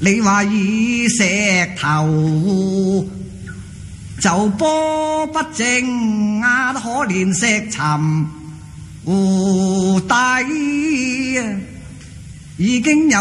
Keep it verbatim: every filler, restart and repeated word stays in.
你話以石頭就波不正啊，可憐石沉湖底已經有